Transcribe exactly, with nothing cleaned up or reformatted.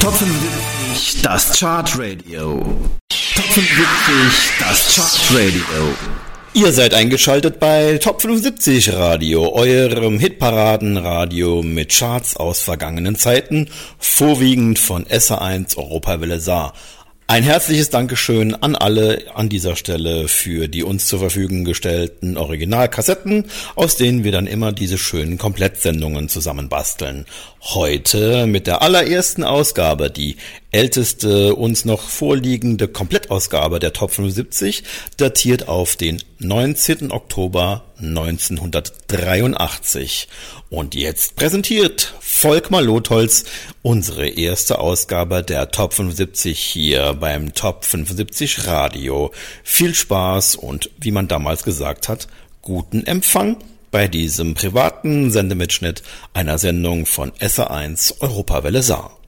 Top fünfundsiebzig, das Chartradio. Top fünfundsiebzig, das Chartradio. Ihr seid eingeschaltet bei Top fünfundsiebzig Radio, eurem Hitparadenradio mit Charts aus vergangenen Zeiten, vorwiegend von S R eins Europawelle Saar. Ein herzliches Dankeschön an alle an dieser Stelle für die uns zur Verfügung gestellten Originalkassetten, aus denen wir dann immer diese schönen Komplettsendungen zusammenbasteln. Heute mit der allerersten Ausgabe, die älteste uns noch vorliegende Komplettausgabe der Top fünfundsiebzig, datiert auf den neunzehnten Oktober neunzehnhundertdreiundachtzig. Und jetzt präsentiert Volkmar Lotholz unsere erste Ausgabe der Top fünfundsiebzig hier beim Top fünfundsiebzig Radio. Viel Spaß und, wie man damals gesagt hat, guten Empfang bei diesem privaten Sendemitschnitt einer Sendung von S R eins Europawelle Saar.